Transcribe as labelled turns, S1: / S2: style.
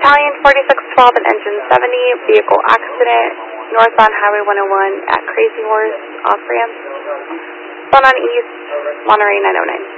S1: Battalion 4612 and Engine 70, vehicle accident, northbound Highway 101 at Crazy Horse off-ramp. Phone on East, Monterey 909.